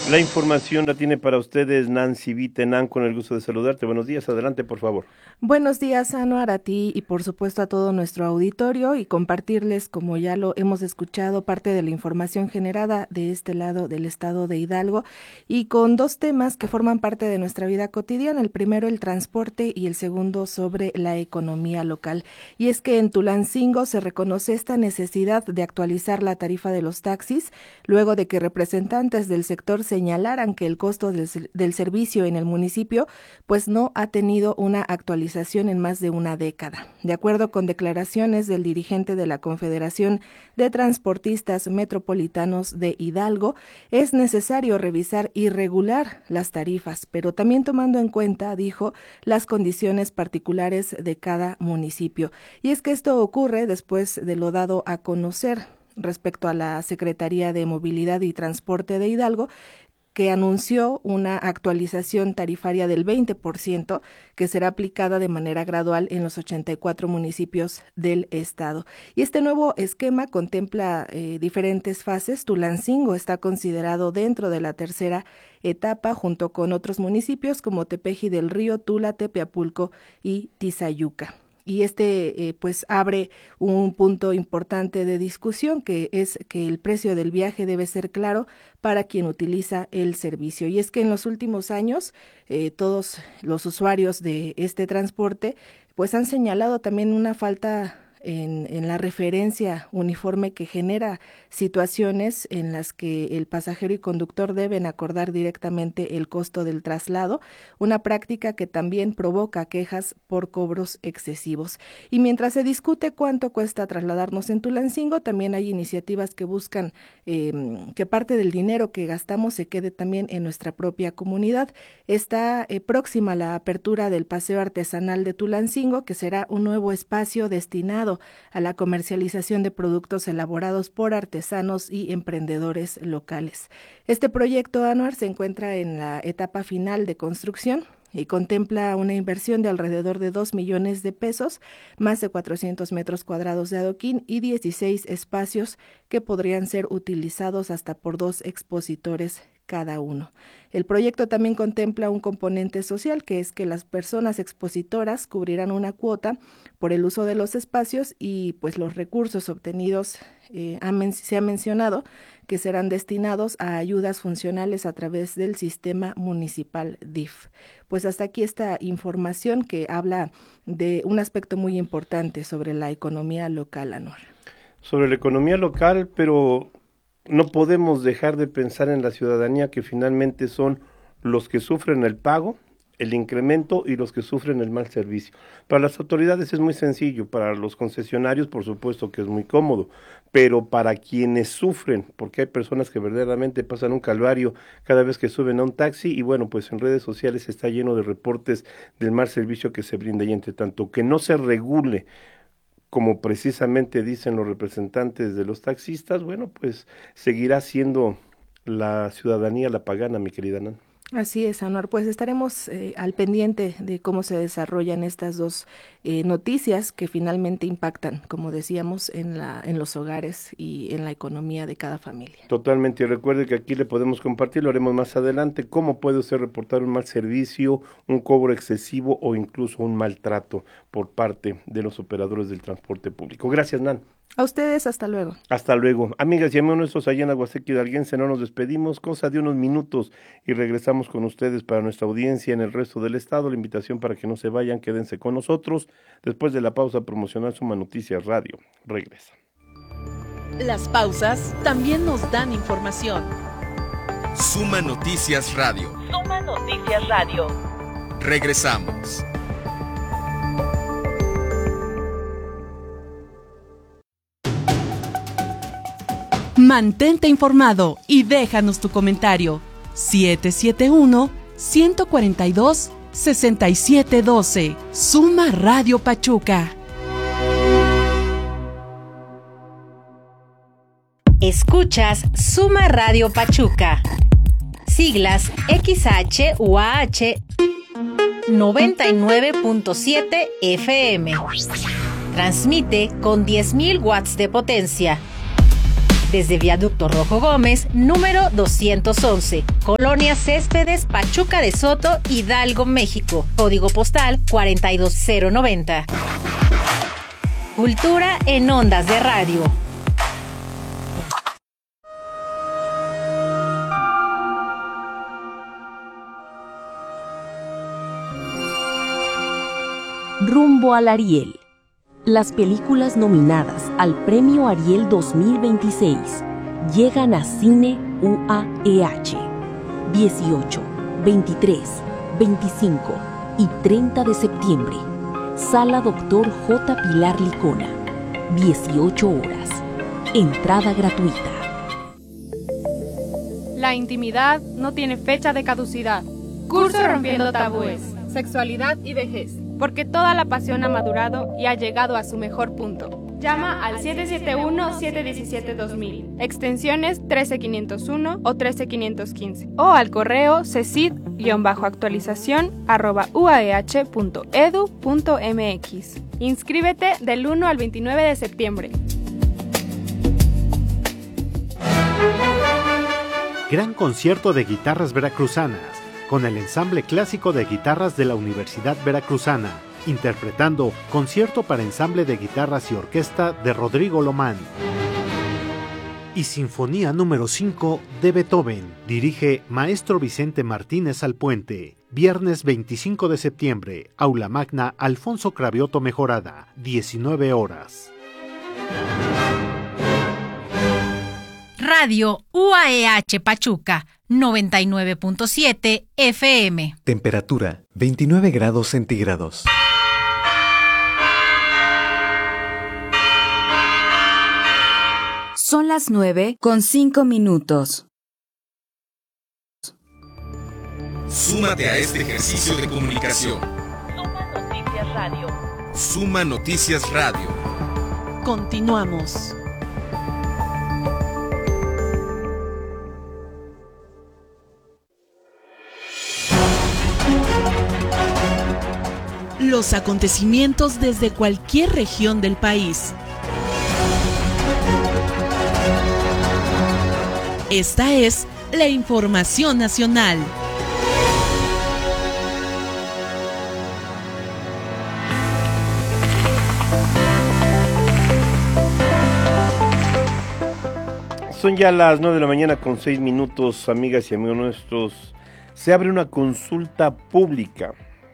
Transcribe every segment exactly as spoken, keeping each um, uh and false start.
La información la tiene para ustedes Nancy Vitenan, con el gusto de saludarte. Buenos días, adelante por favor. Buenos días, Anuar, a ti y por supuesto a todo nuestro auditorio, y compartirles, como ya lo hemos escuchado, parte de la información generada de este lado del estado de Hidalgo, y con dos temas que forman parte de nuestra vida cotidiana. El primero, el transporte, y el segundo, sobre la economía local. Y es que en Tulancingo se reconoce esta necesidad de actualizar la tarifa de los taxis, luego de que representantes del sector se señalaran que el costo del, del servicio en el municipio pues no ha tenido una actualización en más de una década. De acuerdo con declaraciones del dirigente de la Confederación de Transportistas Metropolitanos de Hidalgo, es necesario revisar y regular las tarifas, pero también tomando en cuenta, dijo, las condiciones particulares de cada municipio. Y es que esto ocurre después de lo dado a conocer respecto a la Secretaría de Movilidad y Transporte de Hidalgo, que anunció una actualización tarifaria del veinte por ciento que será aplicada de manera gradual en los ochenta y cuatro municipios del estado. Y este nuevo esquema contempla eh, diferentes fases. Tulancingo está considerado dentro de la tercera etapa, junto con otros municipios como Tepeji del Río, Tula, Tepeapulco y Tizayuca. Y este eh, pues abre un punto importante de discusión, que es que el precio del viaje debe ser claro para quien utiliza el servicio. Y es que en los últimos años eh, todos los usuarios de este transporte pues han señalado también una falta En, en la referencia uniforme, que genera situaciones en las que el pasajero y conductor deben acordar directamente el costo del traslado, una práctica que también provoca quejas por cobros excesivos. Y mientras se discute cuánto cuesta trasladarnos en Tulancingo, también hay iniciativas que buscan eh, que parte del dinero que gastamos se quede también en nuestra propia comunidad. Está eh, próxima la apertura del Paseo Artesanal de Tulancingo, que será un nuevo espacio destinado a la comercialización de productos elaborados por artesanos y emprendedores locales. Este proyecto, Anuar, se encuentra en la etapa final de construcción y contempla una inversión de alrededor de dos millones de pesos, más de cuatrocientos metros cuadrados de adoquín y dieciséis espacios que podrían ser utilizados hasta por dos expositores cada uno. El proyecto también contempla un componente social, que es que las personas expositoras cubrirán una cuota por el uso de los espacios, y pues los recursos obtenidos eh, han, se ha mencionado que serán destinados a ayudas funcionales a través del sistema municipal D I F. Pues hasta aquí esta información que habla de un aspecto muy importante sobre la economía local, Anuar. Sobre la economía local, pero no podemos dejar de pensar en la ciudadanía, que finalmente son los que sufren el pago, el incremento, y los que sufren el mal servicio. Para las autoridades es muy sencillo, para los concesionarios por supuesto que es muy cómodo, pero para quienes sufren, porque hay personas que verdaderamente pasan un calvario cada vez que suben a un taxi, y bueno, pues en redes sociales está lleno de reportes del mal servicio que se brinda, y entre tanto que no se regule, como precisamente dicen los representantes de los taxistas, bueno, pues seguirá siendo la ciudadanía la pagana, mi querida Nan. Así es, Anuar, pues estaremos eh, al pendiente de cómo se desarrollan estas dos eh, noticias que finalmente impactan, como decíamos, en la en los hogares y en la economía de cada familia. Totalmente, y recuerde que aquí le podemos compartir, lo haremos más adelante, cómo puede usted reportar un mal servicio, un cobro excesivo o incluso un maltrato por parte de los operadores del transporte público. Gracias, Nan. A ustedes, hasta luego. Hasta luego. Amigas y amigos nuestros allá en Aguaseca Hidalguense, no nos despedimos, cosa de unos minutos, y regresamos con ustedes para nuestra audiencia en el resto del estado. La invitación para que no se vayan, quédense con nosotros. Después de la pausa promocional, Suma Noticias Radio regresa. Las pausas también nos dan información. Suma Noticias Radio. Suma Noticias Radio. Regresamos. Mantente informado y déjanos tu comentario. siete siete uno, uno cuatro dos, seis siete uno dos. Suma Radio Pachuca. Escuchas Suma Radio Pachuca. Siglas X H U A H noventa y nueve punto siete F M. Transmite con diez mil watts de potencia. desde Viaducto Rojo Gómez, número doscientos once, Colonia Céspedes, Pachuca de Soto, Hidalgo, México, código postal cuarenta y dos cero noventa. Cultura en ondas de radio. Rumbo al Ariel. Las películas nominadas al Premio Ariel dos mil veintiséis llegan a Cine U A E H dieciocho, veintitrés, veinticinco y treinta de septiembre. Sala Doctor J. Pilar Licona, dieciocho horas. Entrada gratuita. La intimidad no tiene fecha de caducidad. Curso Rompiendo Tabúes, Sexualidad y Vejez. Porque toda la pasión ha madurado y ha llegado a su mejor punto. Llama al siete siete uno, siete uno siete, dos mil, extensiones trece quinientos uno o trece quinientos quince, o al correo cecid-actualización arroba uaeh punto edu punto mx. Inscríbete del uno al veintinueve de septiembre. Gran concierto de guitarras veracruzanas, con el ensamble clásico de guitarras de la Universidad Veracruzana, interpretando Concierto para ensamble de guitarras y orquesta de Rodrigo Lomán. Y Sinfonía número cinco de Beethoven, dirige Maestro Vicente Martínez Alpuente. Viernes veinticinco de septiembre, Aula Magna Alfonso Cravioto Mejorada, diecinueve horas. Radio U A E H Pachuca, noventa y nueve punto siete F M. Temperatura veintinueve grados centígrados. Son las nueve con cinco minutos. Súmate a este ejercicio de comunicación. Suma Noticias Radio. Suma Noticias Radio. Continuamos. Los acontecimientos desde cualquier región del país. Esta es la información nacional. Son ya las nueve de la mañana con seis minutos, amigas y amigos nuestros. Se abre una consulta pública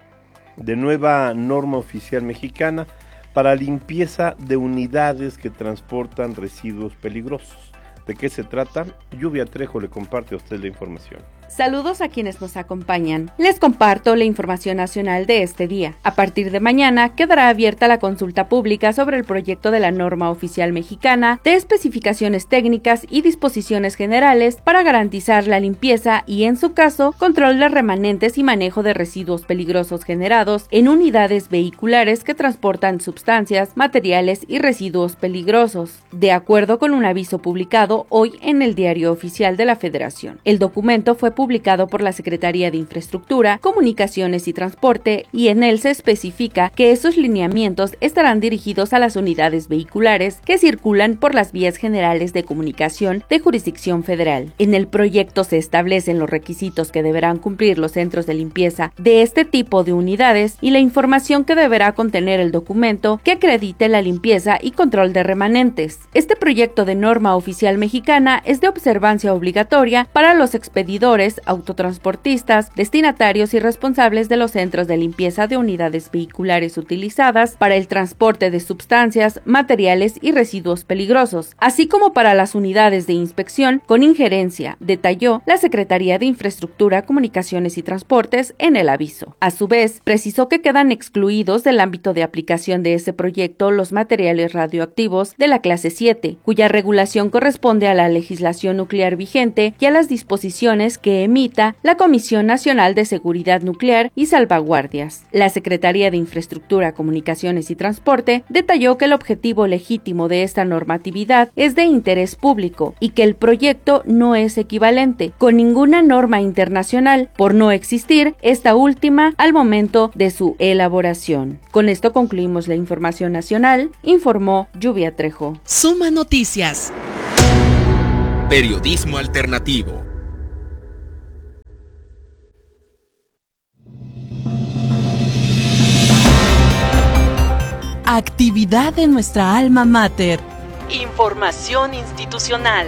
de nueva norma oficial mexicana para limpieza de unidades que transportan residuos peligrosos. ¿De qué se trata? Lluvia Trejo le comparte a usted la información. Saludos a quienes nos acompañan. Les comparto la información nacional de este día. A partir de mañana quedará abierta la consulta pública sobre el proyecto de la norma oficial mexicana de especificaciones técnicas y disposiciones generales para garantizar la limpieza y, en su caso, control de remanentes y manejo de residuos peligrosos generados en unidades vehiculares que transportan sustancias, materiales y residuos peligrosos, de acuerdo con un aviso publicado hoy en el Diario Oficial de la Federación. El documento fue publicado por la Secretaría de Infraestructura, Comunicaciones y Transporte, y en él se especifica que esos lineamientos estarán dirigidos a las unidades vehiculares que circulan por las vías generales de comunicación de jurisdicción federal. En el proyecto se establecen los requisitos que deberán cumplir los centros de limpieza de este tipo de unidades y la información que deberá contener el documento que acredite la limpieza y control de remanentes. Este proyecto de norma oficial mexicana es de observancia obligatoria para los expedidores, autotransportistas, destinatarios y responsables de los centros de limpieza de unidades vehiculares utilizadas para el transporte de sustancias, materiales y residuos peligrosos, así como para las unidades de inspección con injerencia, detalló la Secretaría de Infraestructura, Comunicaciones y Transportes en el aviso. A su vez, precisó que quedan excluidos del ámbito de aplicación de ese proyecto los materiales radioactivos de la clase siete, cuya regulación corresponde a la legislación nuclear vigente y a las disposiciones que emita la Comisión Nacional de Seguridad Nuclear y Salvaguardias. La Secretaría de Infraestructura, Comunicaciones y Transporte detalló que el objetivo legítimo de esta normatividad es de interés público y que el proyecto no es equivalente con ninguna norma internacional, por no existir esta última al momento de su elaboración. Con esto concluimos la información nacional, informó Lluvia Trejo. Suma Noticias. Periodismo alternativo. Actividad de nuestra alma mater. Información institucional.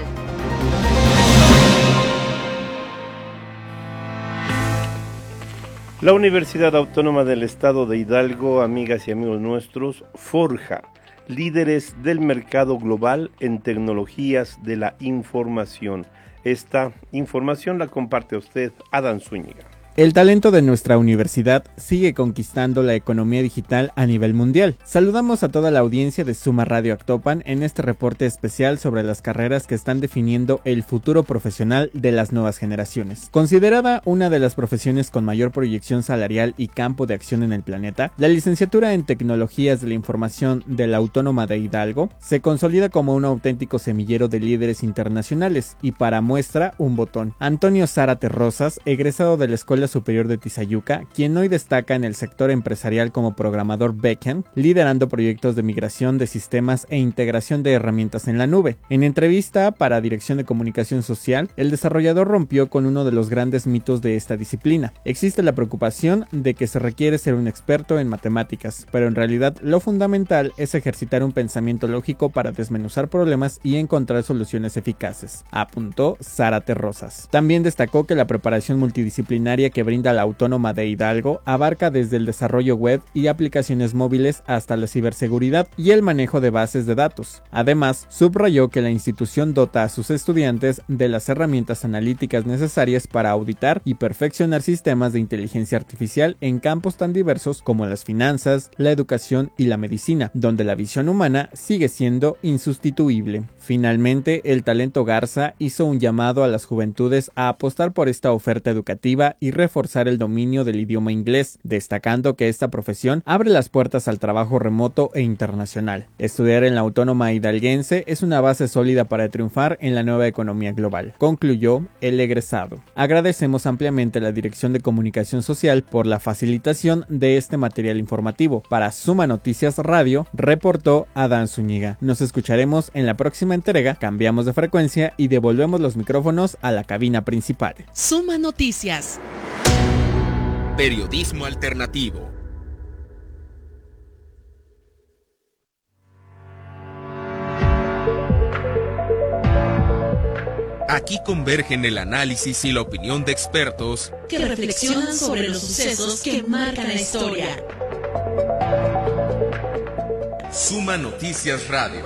La Universidad Autónoma del Estado de Hidalgo, amigas y amigos nuestros, forja líderes del mercado global en tecnologías de la información. Esta información la comparte a usted Adán Zúñiga. El talento de nuestra universidad sigue conquistando la economía digital a nivel mundial. Saludamos a toda la audiencia de Suma Radio Actopan en este reporte especial sobre las carreras que están definiendo el futuro profesional de las nuevas generaciones. Considerada una de las profesiones con mayor proyección salarial y campo de acción en el planeta, la licenciatura en Tecnologías de la Información de la Autónoma de Hidalgo se consolida como un auténtico semillero de líderes internacionales y para muestra un botón. Antonio Zárate Rosas, egresado de la Escuela Superior de Tizayuca, quien hoy destaca en el sector empresarial como programador backend, liderando proyectos de migración de sistemas e integración de herramientas en la nube. En entrevista para Dirección de Comunicación Social, el desarrollador rompió con uno de los grandes mitos de esta disciplina. Existe la preocupación de que se requiere ser un experto en matemáticas, pero en realidad lo fundamental es ejercitar un pensamiento lógico para desmenuzar problemas y encontrar soluciones eficaces, apuntó Zárate Rosas. También destacó que la preparación multidisciplinaria que brinda la Autónoma de Hidalgo abarca desde el desarrollo web y aplicaciones móviles hasta la ciberseguridad y el manejo de bases de datos. Además, subrayó que la institución dota a sus estudiantes de las herramientas analíticas necesarias para auditar y perfeccionar sistemas de inteligencia artificial en campos tan diversos como las finanzas, la educación y la medicina, donde la visión humana sigue siendo insustituible. Finalmente, el talento Garza hizo un llamado a las juventudes a apostar por esta oferta educativa y reforzar el dominio del idioma inglés, destacando que esta profesión abre las puertas al trabajo remoto e internacional. Estudiar en la Autónoma hidalguense es una base sólida para triunfar en la nueva economía global, concluyó el egresado. Agradecemos ampliamente a la Dirección de Comunicación Social por la facilitación de este material informativo. Para Suma Noticias Radio, reportó Adán Zúñiga. Nos escucharemos en la próxima entrega, cambiamos de frecuencia y devolvemos los micrófonos a la cabina principal. Suma Noticias. Periodismo alternativo. Aquí convergen el análisis y la opinión de expertos que reflexionan sobre los sucesos que marcan la historia. Suma Noticias Radio.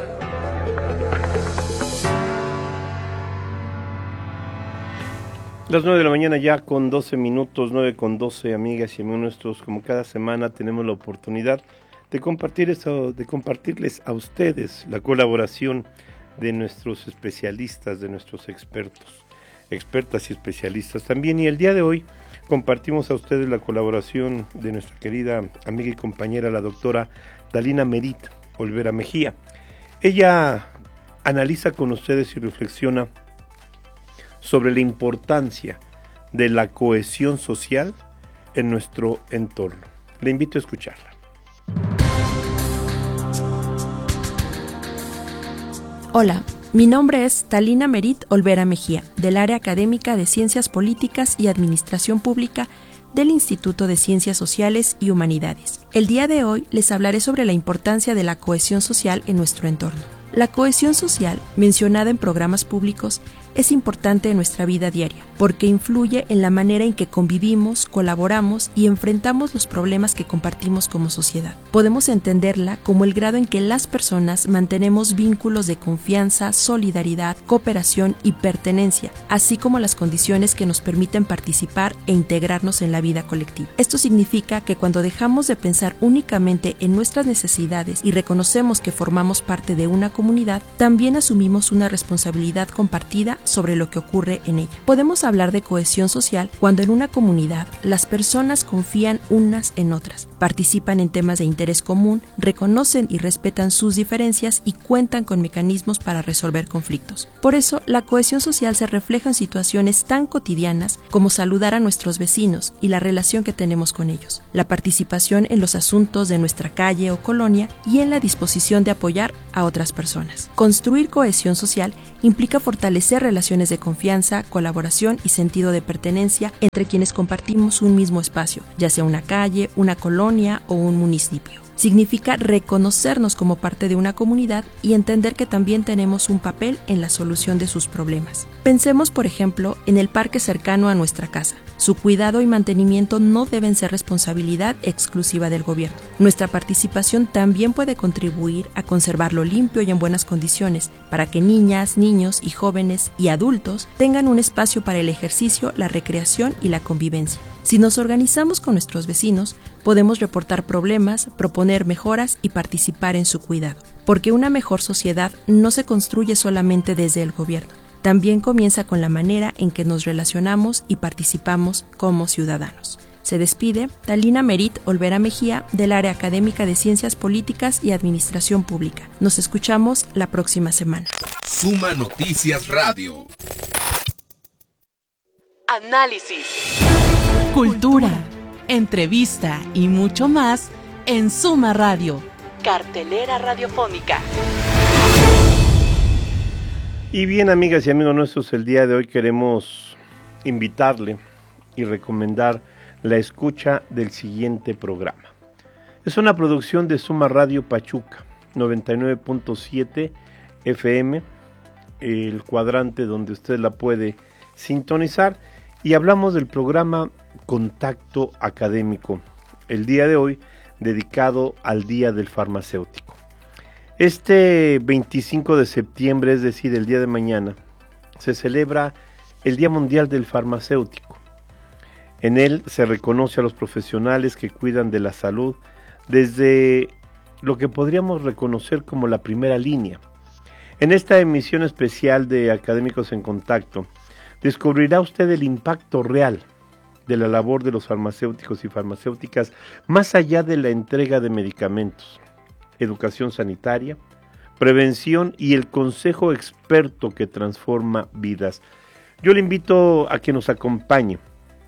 Las nueve de la mañana ya con doce minutos, nueve con doce, amigas y amigos nuestros, como cada semana tenemos la oportunidad de compartir eso, de compartirles a ustedes la colaboración de nuestros especialistas, de nuestros expertos, expertas y especialistas también. Y el día de hoy compartimos a ustedes la colaboración de nuestra querida amiga y compañera, la doctora Talina Merit Olvera Mejía. Ella analiza con ustedes y reflexiona sobre la importancia de la cohesión social en nuestro entorno. Le invito a escucharla. Hola, mi nombre es Talina Merit Olvera Mejía, del área académica de Ciencias Políticas y Administración Pública del Instituto de Ciencias Sociales y Humanidades. El día de hoy les hablaré sobre la importancia de la cohesión social en nuestro entorno. La cohesión social, mencionada en programas públicos, es importante en nuestra vida diaria, porque influye en la manera en que convivimos, colaboramos y enfrentamos los problemas que compartimos como sociedad. Podemos entenderla como el grado en que las personas mantenemos vínculos de confianza, solidaridad, cooperación y pertenencia, así como las condiciones que nos permiten participar e integrarnos en la vida colectiva. Esto significa que cuando dejamos de pensar únicamente en nuestras necesidades y reconocemos que formamos parte de una comunidad, también asumimos una responsabilidad compartida sobre lo que ocurre en ella. Podemos hablar de cohesión social cuando en una comunidad las personas confían unas en otras, participan en temas de interés común, reconocen y respetan sus diferencias y cuentan con mecanismos para resolver conflictos. Por eso, la cohesión social se refleja en situaciones tan cotidianas como saludar a nuestros vecinos y la relación que tenemos con ellos, la participación en los asuntos de nuestra calle o colonia y en la disposición de apoyar a otras personas. personas. Construir cohesión social implica fortalecer relaciones de confianza, colaboración y sentido de pertenencia entre quienes compartimos un mismo espacio, ya sea una calle, una colonia o un municipio. Significa reconocernos como parte de una comunidad y entender que también tenemos un papel en la solución de sus problemas. Pensemos, por ejemplo, en el parque cercano a nuestra casa. Su cuidado y mantenimiento no deben ser responsabilidad exclusiva del gobierno. Nuestra participación también puede contribuir a conservarlo limpio y en buenas condiciones, para que niñas, niños y jóvenes y adultos tengan un espacio para el ejercicio, la recreación y la convivencia. Si nos organizamos con nuestros vecinos, podemos reportar problemas, proponer mejoras y participar en su cuidado. Porque una mejor sociedad no se construye solamente desde el gobierno. También comienza con la manera en que nos relacionamos y participamos como ciudadanos. Se despide Talina Merit Olvera Mejía del Área Académica de Ciencias Políticas y Administración Pública. Nos escuchamos la próxima semana. Suma Noticias Radio. Análisis, cultura, entrevista y mucho más en Suma Radio, cartelera radiofónica. Y bien, amigas y amigos nuestros, el día de hoy queremos invitarle y recomendar la escucha del siguiente programa. Es una producción de Suma Radio Pachuca, noventa y nueve punto siete F M, el cuadrante donde usted la puede sintonizar, y hablamos del programa Contacto Académico, el día de hoy dedicado al Día del Farmacéutico. Este veinticinco de septiembre, es decir, el día de mañana, se celebra el Día Mundial del Farmacéutico. En él se reconoce a los profesionales que cuidan de la salud desde lo que podríamos reconocer como la primera línea. En esta emisión especial de Académicos en Contacto, descubrirá usted el impacto real de la labor de los farmacéuticos y farmacéuticas más allá de la entrega de medicamentos, educación sanitaria, prevención y el consejo experto que transforma vidas. Yo le invito a que nos acompañe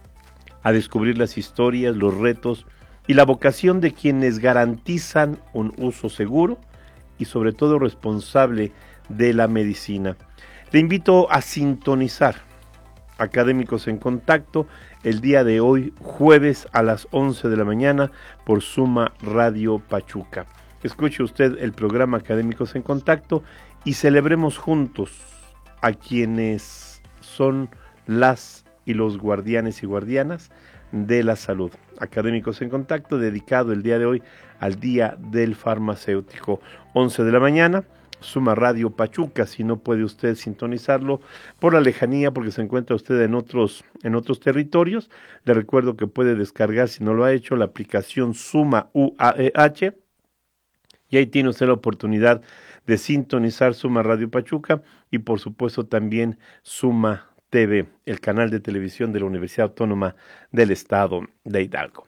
a descubrir las historias, los retos y la vocación de quienes garantizan un uso seguro y sobre todo responsable de la medicina. Le invito a sintonizar Académicos en Contacto el día de hoy, jueves a las once de la mañana por Suma Radio Pachuca. Escuche usted el programa Académicos en Contacto y celebremos juntos a quienes son las y los guardianes y guardianas de la salud. Académicos en Contacto, dedicado el día de hoy al Día del Farmacéutico. once de la mañana, Suma Radio Pachuca. Si no puede usted sintonizarlo por la lejanía, porque se encuentra usted en otros, en otros territorios, le recuerdo que puede descargar, si no lo ha hecho, la aplicación Suma U A E H, y ahí tiene usted la oportunidad de sintonizar Suma Radio Pachuca y por supuesto también Suma T V, el canal de televisión de la Universidad Autónoma del Estado de Hidalgo.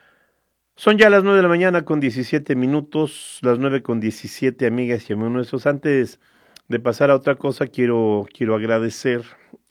Son ya las nueve de la mañana con diecisiete minutos, las nueve con diecisiete, amigas y amigos nuestros. Antes de pasar a otra cosa, quiero, quiero agradecer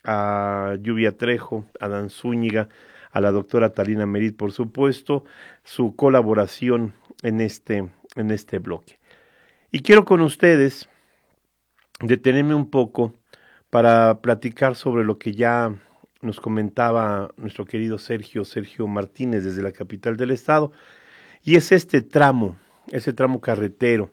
a Lluvia Trejo, a Dan Zúñiga, a la doctora Talina Merit, por supuesto, su colaboración en este, en este bloque. Y quiero con ustedes detenerme un poco para platicar sobre lo que ya nos comentaba nuestro querido Sergio, Sergio Martínez desde la capital del estado, y es este tramo, ese tramo carretero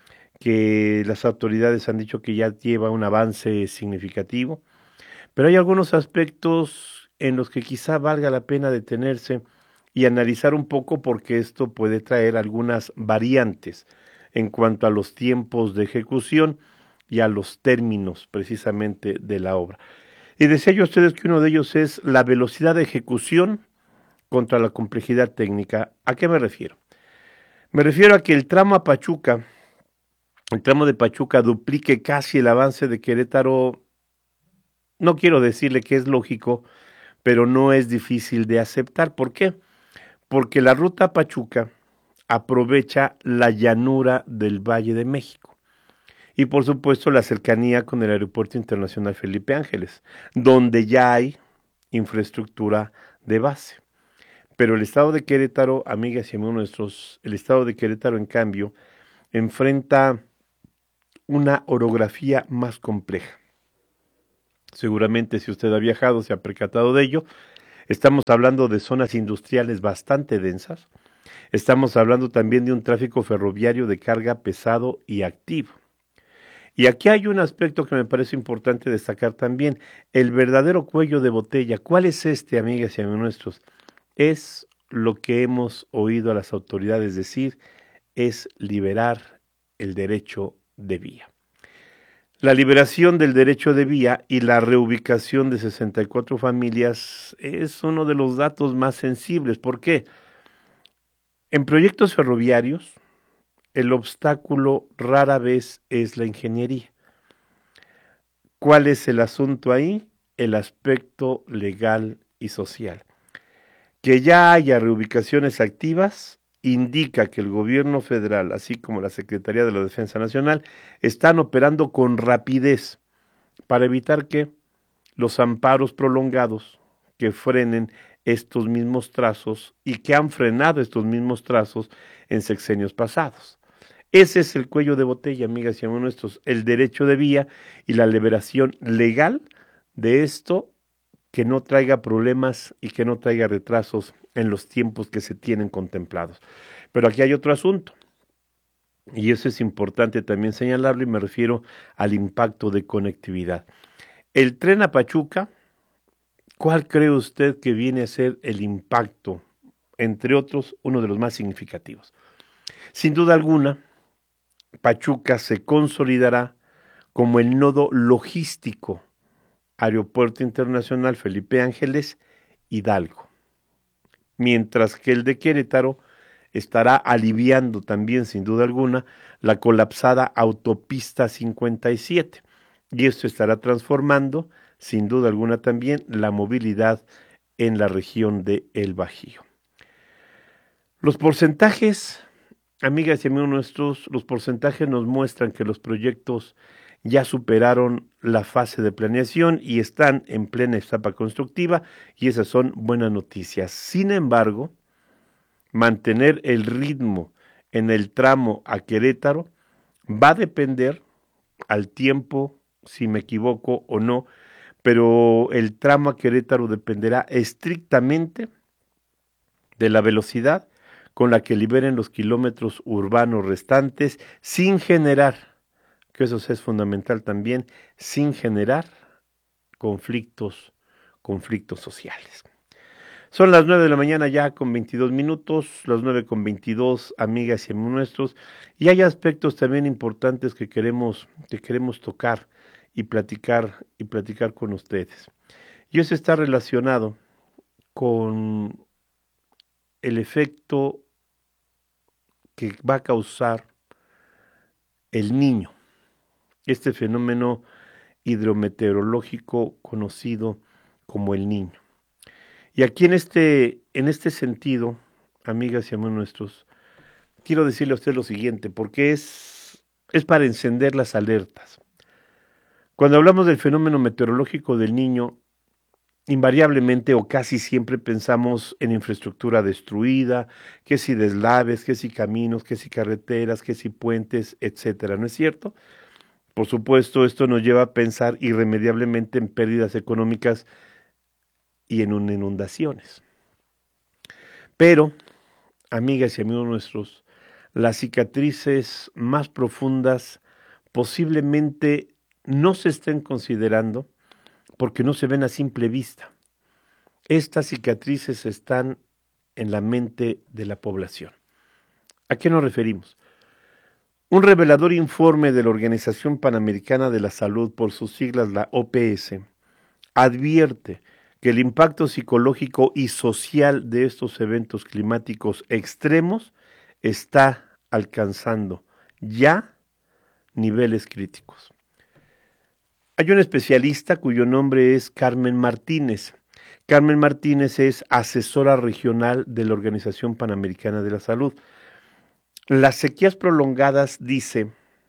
que las autoridades han dicho que ya lleva un avance significativo, pero hay algunos aspectos en los que quizá valga la pena detenerse y analizar un poco, porque esto puede traer algunas variantes en cuanto a los tiempos de ejecución y a los términos precisamente de la obra. Y decía yo a ustedes que uno de ellos es la velocidad de ejecución contra la complejidad técnica. ¿A qué me refiero? Me refiero a que el tramo a Pachuca, el tramo de Pachuca duplique casi el avance de Querétaro. No quiero decirle que es lógico, pero no es difícil de aceptar. ¿Por qué? Porque la ruta a Pachuca aprovecha la llanura del Valle de México y por supuesto la cercanía con el Aeropuerto Internacional Felipe Ángeles, donde ya hay infraestructura de base. Pero el estado de Querétaro, amigas y amigos nuestros, el estado de Querétaro en cambio enfrenta una orografía más compleja. Seguramente si usted ha viajado se ha percatado de ello. Estamos hablando de zonas industriales bastante densas. Estamos hablando también de un tráfico ferroviario de carga pesado y activo. Y aquí hay un aspecto que me parece importante destacar también, el verdadero cuello de botella. ¿Cuál es este, amigas y amigos nuestros? Es lo que hemos oído a las autoridades decir, es liberar el derecho de vía. La liberación del derecho de vía y la reubicación de sesenta y cuatro familias es uno de los datos más sensibles. ¿Por qué? En proyectos ferroviarios, el obstáculo rara vez es la ingeniería. ¿Cuál es el asunto ahí? El aspecto legal y social. Que ya haya reubicaciones activas indica que el gobierno federal, así como la Secretaría de la Defensa Nacional, están operando con rapidez para evitar que los amparos prolongados que frenen estos mismos trazos y que han frenado estos mismos trazos en sexenios pasados. Ese es el cuello de botella, amigas y amigos nuestros, el derecho de vía y la liberación legal de esto que no traiga problemas y que no traiga retrasos en los tiempos que se tienen contemplados. Pero aquí hay otro asunto, y eso es importante también señalarlo, y me refiero al impacto de conectividad. El tren a Pachuca, ¿cuál cree usted que viene a ser el impacto? Entre otros, uno de los más significativos. Sin duda alguna, Pachuca se consolidará como el nodo logístico, Aeropuerto Internacional Felipe Ángeles, Hidalgo. Mientras que el de Querétaro estará aliviando también, sin duda alguna, la colapsada autopista cincuenta y siete. Y esto estará transformando, sin duda alguna también, la movilidad en la región de El Bajío. Los porcentajes, amigas y amigos nuestros, los porcentajes nos muestran que los proyectos ya superaron la fase de planeación y están en plena etapa constructiva, y esas son buenas noticias. Sin embargo, mantener el ritmo en el tramo a Querétaro va a depender al tiempo, si me equivoco o no, pero el tramo a Querétaro dependerá estrictamente de la velocidad con la que liberen los kilómetros urbanos restantes, sin generar, que eso es fundamental también, sin generar conflictos, conflictos sociales. Son las nueve de la mañana ya con veintidós minutos, las nueve con veintidós, amigas y amigos nuestros, y hay aspectos también importantes que queremos, que queremos tocar y platicar, y platicar con ustedes. Y eso está relacionado con el efecto que va a causar el Niño, este fenómeno hidrometeorológico conocido como el Niño. Y aquí en este, en este sentido, amigas y amigos nuestros, quiero decirle a usted lo siguiente, porque es, es para encender las alertas. Cuando hablamos del fenómeno meteorológico del Niño, invariablemente o casi siempre pensamos en infraestructura destruida, que si deslaves, que si caminos, que si carreteras, que si puentes, etcétera, ¿no es cierto? Por supuesto, esto nos lleva a pensar irremediablemente en pérdidas económicas y en inundaciones. Pero, amigas y amigos nuestros, las cicatrices más profundas posiblemente no se estén considerando porque no se ven a simple vista. Estas cicatrices están en la mente de la población. ¿A qué nos referimos? Un revelador informe de la Organización Panamericana de la Salud, por sus siglas la O P S, advierte que el impacto psicológico y social de estos eventos climáticos extremos está alcanzando ya niveles críticos. Hay un especialista cuyo nombre es Carmen Martínez. Carmen Martínez es asesora regional de la Organización Panamericana de la Salud. Las sequías prolongadas, dice,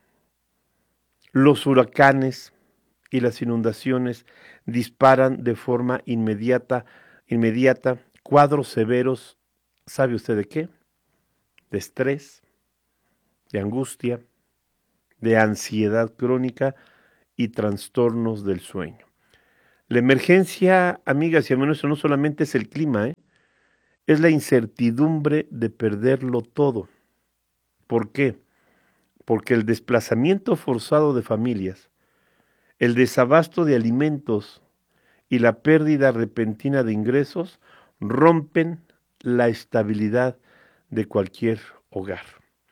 los huracanes y las inundaciones disparan de forma inmediata, inmediata cuadros severos, ¿sabe usted de qué? De estrés, de angustia, de ansiedad crónica y trastornos del sueño. La emergencia, amigas y amigos, no solamente es el clima, ¿eh? es la incertidumbre de perderlo todo. ¿Por qué? Porque el desplazamiento forzado de familias, el desabasto de alimentos y la pérdida repentina de ingresos rompen la estabilidad de cualquier hogar.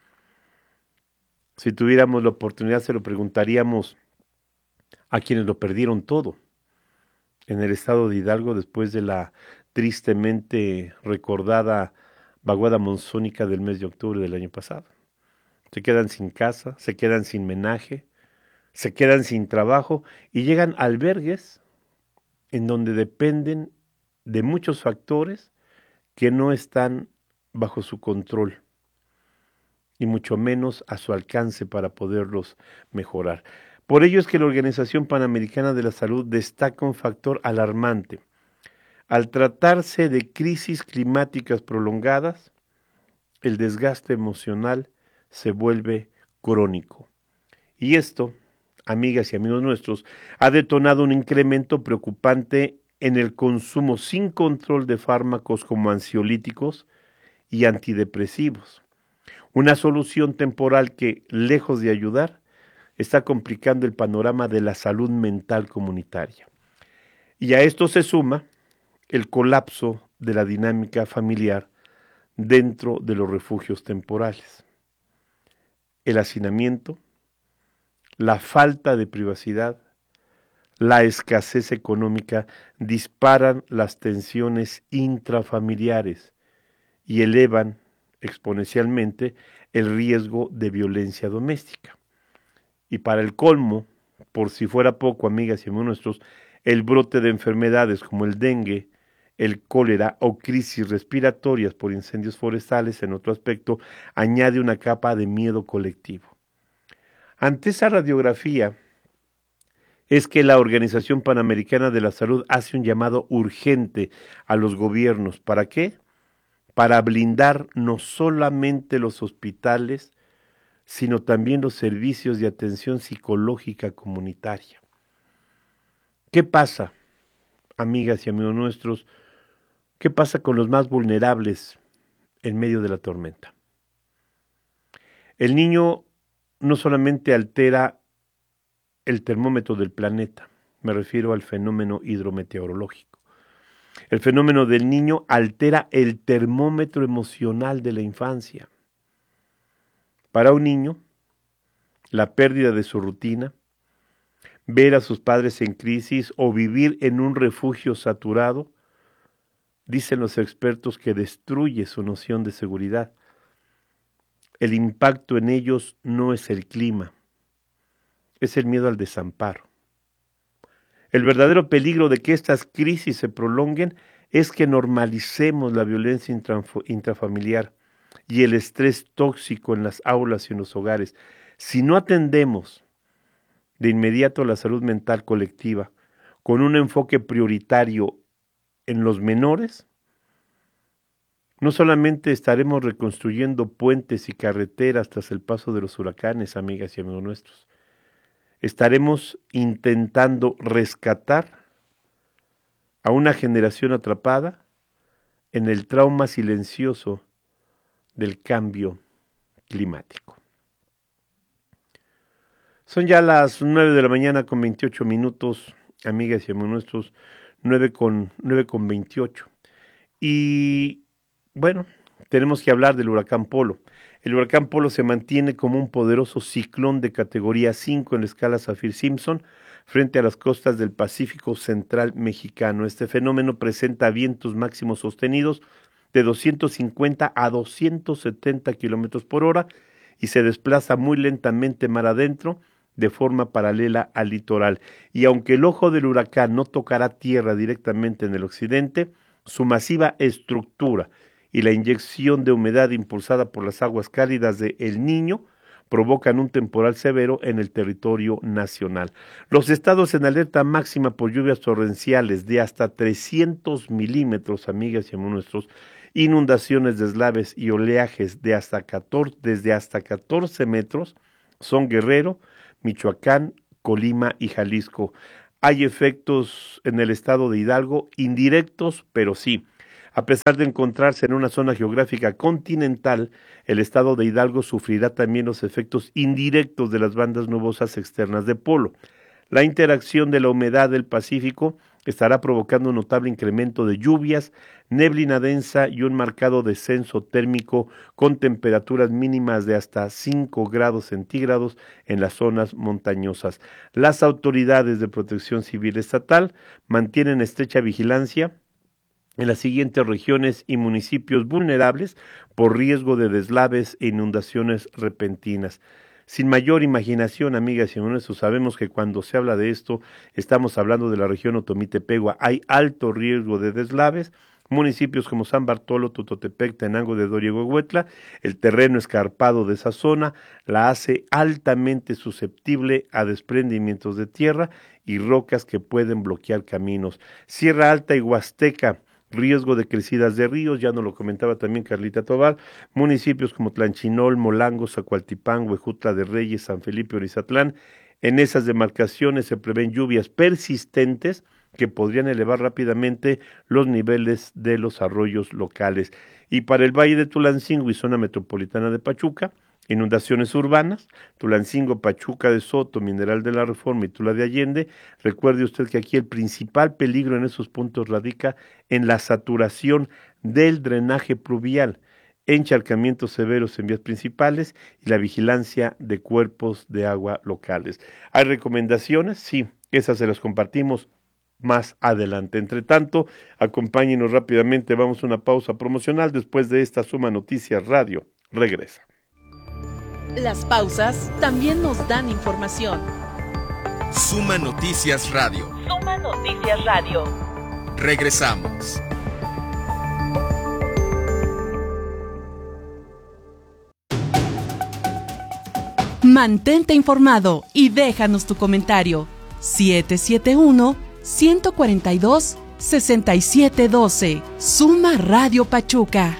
Si tuviéramos la oportunidad, se lo preguntaríamos a quienes lo perdieron todo en el estado de Hidalgo después de la tristemente recordada vaguada monzónica del mes de octubre del año pasado. Se quedan sin casa, se quedan sin menaje, se quedan sin trabajo y llegan a albergues en donde dependen de muchos factores que no están bajo su control y mucho menos a su alcance para poderlos mejorar. Por ello es que la Organización Panamericana de la Salud destaca un factor alarmante. Al tratarse de crisis climáticas prolongadas, el desgaste emocional se vuelve crónico. Y esto, amigas y amigos nuestros, ha detonado un incremento preocupante en el consumo sin control de fármacos como ansiolíticos y antidepresivos. Una solución temporal que, lejos de ayudar, está complicando el panorama de la salud mental comunitaria. Y a esto se suma el colapso de la dinámica familiar dentro de los refugios temporales. El hacinamiento, la falta de privacidad, la escasez económica disparan las tensiones intrafamiliares y elevan exponencialmente el riesgo de violencia doméstica. Y para el colmo, por si fuera poco, amigas y amigos nuestros, el brote de enfermedades como el dengue, el cólera o crisis respiratorias por incendios forestales, en otro aspecto, añade una capa de miedo colectivo. Ante esa radiografía, es que la Organización Panamericana de la Salud hace un llamado urgente a los gobiernos. ¿Para qué? Para blindar no solamente los hospitales, sino también los servicios de atención psicológica comunitaria. ¿Qué pasa, amigas y amigos nuestros? ¿Qué pasa con los más vulnerables en medio de la tormenta? El niño no solamente altera el termómetro del planeta, me refiero al fenómeno hidrometeorológico. El fenómeno del niño altera el termómetro emocional de la infancia. Para un niño, la pérdida de su rutina, ver a sus padres en crisis o vivir en un refugio saturado, dicen los expertos que destruye su noción de seguridad. El impacto en ellos no es el clima, es el miedo al desamparo. El verdadero peligro de que estas crisis se prolonguen es que normalicemos la violencia intrafamiliar y el estrés tóxico en las aulas y en los hogares. Si no atendemos de inmediato la salud mental colectiva con un enfoque prioritario en los menores, no solamente estaremos reconstruyendo puentes y carreteras tras el paso de los huracanes, amigas y amigos nuestros, estaremos intentando rescatar a una generación atrapada en el trauma silencioso del cambio climático. Son ya las nueve de la mañana con veintiocho minutos, amigas y amigos nuestros, nueve con veintiocho. Y bueno, tenemos que hablar del huracán Polo. El huracán Polo se mantiene como un poderoso ciclón de categoría cinco en la escala Saffir-Simpson frente a las costas del Pacífico Central mexicano. Este fenómeno presenta vientos máximos sostenidos de doscientos cincuenta a doscientos setenta kilómetros por hora y se desplaza muy lentamente mar adentro de forma paralela al litoral. Y aunque el ojo del huracán no tocará tierra directamente en el occidente, su masiva estructura y la inyección de humedad impulsada por las aguas cálidas de El Niño provocan un temporal severo en el territorio nacional. Los estados en alerta máxima por lluvias torrenciales de hasta trescientos milímetros, amigas y amigos nuestros, inundaciones, deslaves y oleajes de hasta catorce, desde hasta catorce metros son Guerrero, Michoacán, Colima y Jalisco. Hay efectos en el estado de Hidalgo, indirectos, pero sí. A pesar de encontrarse en una zona geográfica continental, el estado de Hidalgo sufrirá también los efectos indirectos de las bandas nubosas externas de polo. La interacción de la humedad del Pacífico estará provocando un notable incremento de lluvias, neblina densa y un marcado descenso térmico con temperaturas mínimas de hasta cinco grados centígrados en las zonas montañosas. Las autoridades de protección civil estatal mantienen estrecha vigilancia en las siguientes regiones y municipios vulnerables por riesgo de deslaves e inundaciones repentinas. Sin mayor imaginación, amigas y amigos, sabemos que cuando se habla de esto, estamos hablando de la región Otomí-Tepegua. Hay alto riesgo de deslaves. Municipios como San Bartolo, Tototepec, Tenango de Doria y Huehuetla, el terreno escarpado de esa zona la hace altamente susceptible a desprendimientos de tierra y rocas que pueden bloquear caminos. Sierra Alta y Huasteca, riesgo de crecidas de ríos, ya nos lo comentaba también Carlita Tobar, municipios como Tlanchinol, Molango, Zacualtipán, Huejutla de Reyes, San Felipe, Orizatlán. En esas demarcaciones se prevén lluvias persistentes que podrían elevar rápidamente los niveles de los arroyos locales. Y para el Valle de Tulancingo y zona metropolitana de Pachuca, inundaciones urbanas, Tulancingo, Pachuca de Soto, Mineral de la Reforma y Tula de Allende. Recuerde usted que aquí el principal peligro en esos puntos radica en la saturación del drenaje pluvial, encharcamientos severos en vías principales y la vigilancia de cuerpos de agua locales. ¿Hay recomendaciones? Sí, esas se las compartimos más adelante. Entre tanto, acompáñenos rápidamente, vamos a una pausa promocional. Después de esta Suma Noticias Radio, regresa. Las pausas también nos dan información. Suma Noticias Radio. Suma Noticias Radio. Regresamos. Mantente informado y déjanos tu comentario. siete siete uno, uno cuatro dos, seis siete uno dos. Suma Radio Pachuca.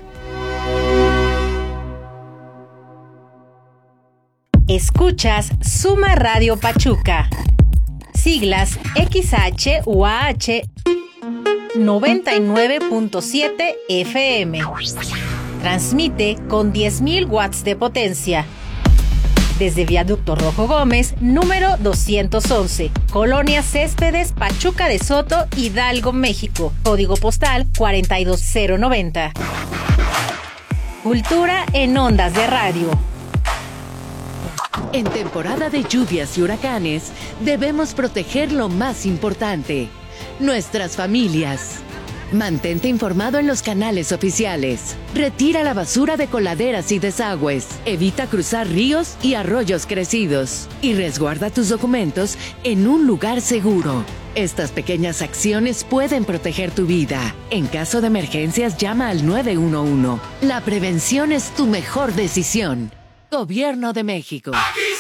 Escuchas Suma Radio Pachuca. Siglas X H U A H noventa y nueve punto siete F M. Transmite con diez mil watts de potencia. Desde Viaducto Rojo Gómez, número doscientos once, Colonia Céspedes, Pachuca de Soto, Hidalgo, México. Código postal cuarenta y dos cero noventa. Cultura en ondas de radio. En temporada de lluvias y huracanes, debemos proteger lo más importante, nuestras familias. Mantente informado en los canales oficiales. Retira la basura de coladeras y desagües. Evita cruzar ríos y arroyos crecidos. Y resguarda tus documentos en un lugar seguro. Estas pequeñas acciones pueden proteger tu vida. En caso de emergencias, llama al nueve uno uno. La prevención es tu mejor decisión. Gobierno de México. Aquí